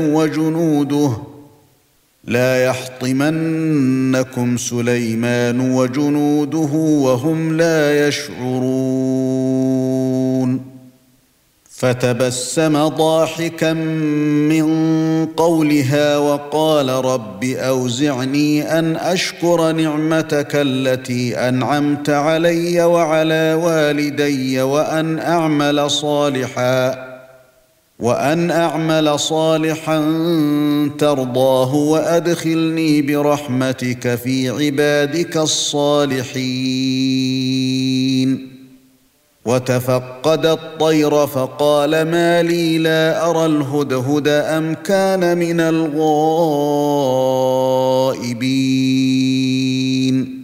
وجنوده لا يحطمنكم سليمان وجنوده وهم لا يشعرون فتبسم ضاحكا من قولها وقال رب أوزعني أن أشكر نعمتك التي أنعمت علي وعلى والدي وأن أعمل صالحا ترضاه وأدخلني برحمتك في عبادك الصالحين وتفقد الطير فقال ما لي لا أرى الهدهد أم كان من الغائبين